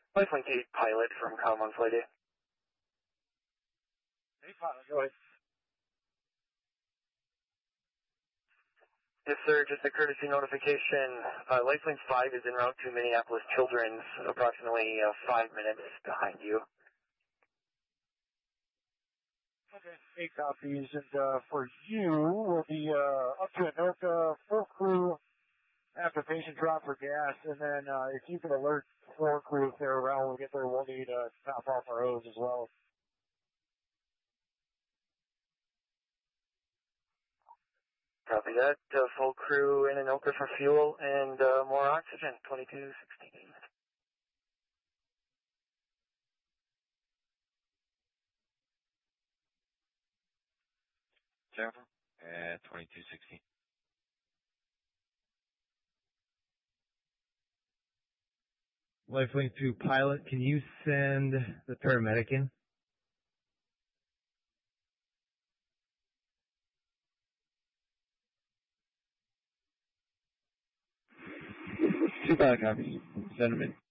Lifelink 8 pilot from Com on Flight 8. Hey, pilot, go ahead. Yes, sir, just a courtesy notification. Lifelink 5 is en route to Minneapolis Children's, approximately 5 minutes behind you. Okay, 8 copies, and for you, we'll be up to Anoka, full crew, after patient drop for gas, and then if you can alert 4 crew if they're around when we get there, we'll need to top off our hose as well. Copy that. Full crew in Anoka for fuel and more oxygen, 2216. Jennifer, at 2216. Lifelink 2 pilot, can you send the paramedic in? Two pilot copies. Send them in.